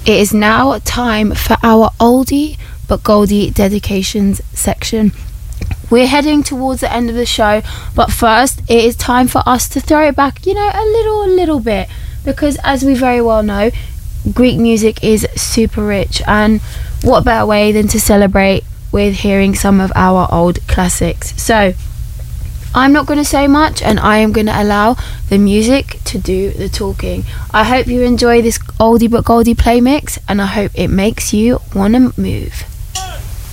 It is now time for our oldie but goldie dedications section. We're heading towards the end of the show, but first it is time for us to throw it back, a little bit, because as we very well know, Greek music is super rich, and what better way than to celebrate with hearing some of our old classics. So I'm not going to say much, and I am going to allow the music to do the talking. I hope you enjoy this oldie but goldie play mix, and I hope it makes you want to move.